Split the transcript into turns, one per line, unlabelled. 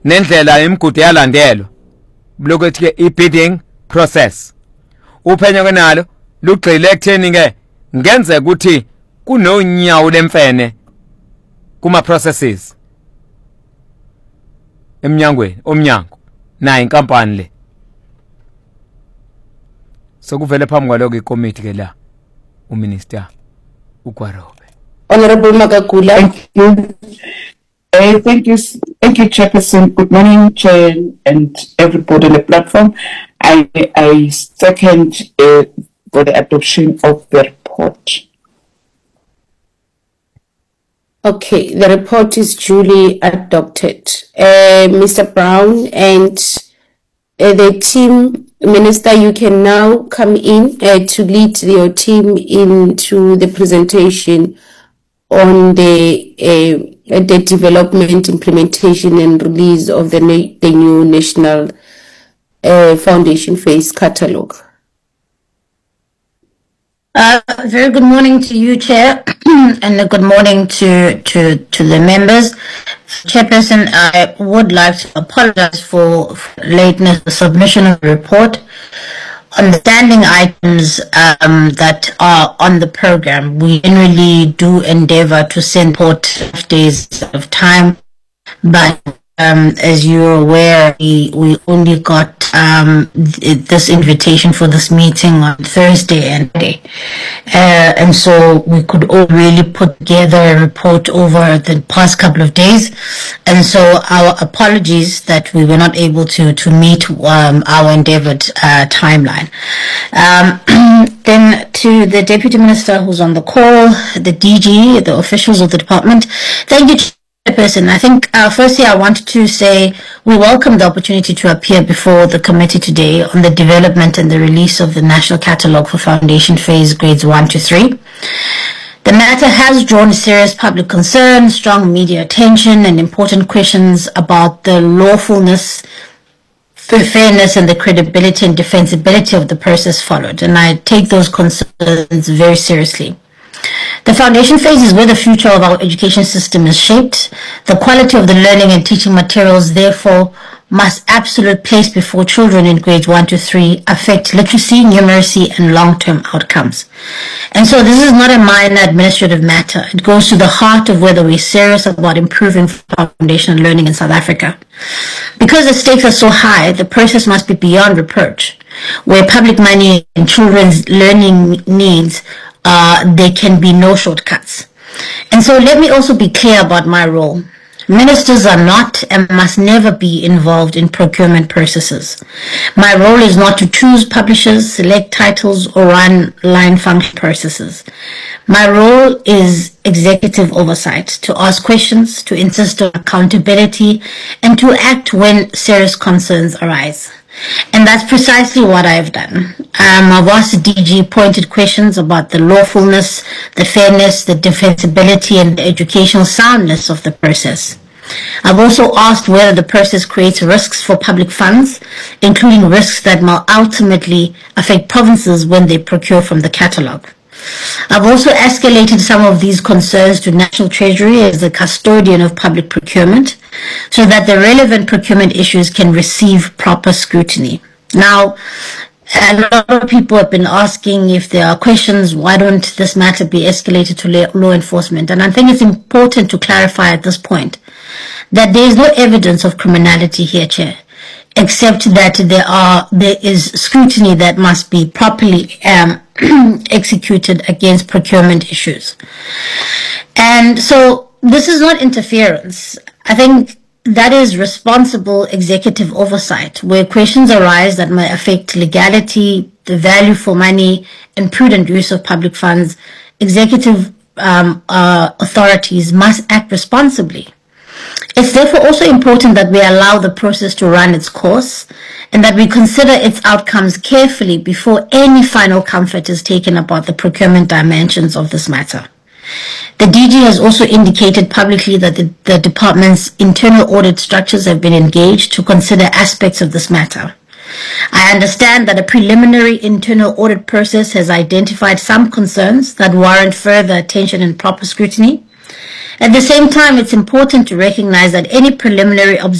nendlela imigudu yalandelwa lokuthi ke i-bidding process uphenyo kenalo lugxile ekutheni ke ngenze ukuthi kunonyawo lemfene kuma processes omnyango nayo inkampani le sokuvele phambi kwaloko ikomiti ke la uminister uGwarobe.
Honorable Magagula.
Thank you, Chairperson. Good morning, Chair, and everybody on the platform. I second for the adoption of the report.
Okay, the report is duly adopted. Mr. Brown and the team, Minister, you can now come in to lead your team into the presentation on the development, implementation, and release of the new National Foundation Phase Catalogue.
Very good morning to you, Chair, and a good morning to the members. Chairperson, I would like to apologize for lateness, the submission of the report. On the standing items that are on the program, we generally do endeavor to send report 5 days of time, but as you're aware, we only got this invitation for this meeting on Thursday and Friday, and so we could all really put together a report over the past couple of days, and so our apologies that we were not able to meet our endeavored timeline. Then to the Deputy Minister who's on the call, the DG, the officials of the department, thank you, Chairperson. I think firstly I wanted to say we welcome the opportunity to appear before the committee today on the development and the release of the National Catalogue for Foundation Phase Grades 1 to 3. The matter has drawn serious public concern, strong media attention, and important questions about the lawfulness, the fairness, and the credibility and defensibility of the process followed, and I take those concerns very seriously. The foundation phase is where the future of our education system is shaped. The quality of the learning and teaching materials, therefore, must absolute place before children in grades 1 to 3 affect literacy, numeracy, and long-term outcomes. And so this is not a minor administrative matter. It goes to the heart of whether we're serious about improving foundational learning in South Africa. Because the stakes are so high, the process must be beyond reproach. Where public money and children's learning needs, there can be no shortcuts. And so let me also be clear about my role. Ministers are not and must never be involved in procurement processes. My role is not to choose publishers, select titles, or run line function processes. My role is executive oversight, to ask questions, to insist on accountability, and to act when serious concerns arise. And that's precisely what I've done. I've asked the DG pointed questions about the lawfulness, the fairness, the defensibility, and the educational soundness of the process. I've also asked whether the process creates risks for public funds, including risks that will ultimately affect provinces when they procure from the catalogue. I've also escalated some of these concerns to National Treasury as the custodian of public procurement so that the relevant procurement issues can receive proper scrutiny. Now, a lot of people have been asking if there are questions, why don't this matter be escalated to law enforcement? And I think it's important to clarify at this point that there is no evidence of criminality here, Chair, except that there is scrutiny that must be properly executed against procurement issues. And so this is not interference. I think that is responsible executive oversight, where questions arise that may affect legality, the value for money, and prudent use of public funds. Executive authorities must act responsibly. It's therefore also important that we allow the process to run its course and that we consider its outcomes carefully before any final comfort is taken about the procurement dimensions of this matter. The DG has also indicated publicly that the department's internal audit structures have been engaged to consider aspects of this matter. I understand that a preliminary internal audit process has identified some concerns that warrant further attention and proper scrutiny. At the same time, it's important to recognize that any preliminary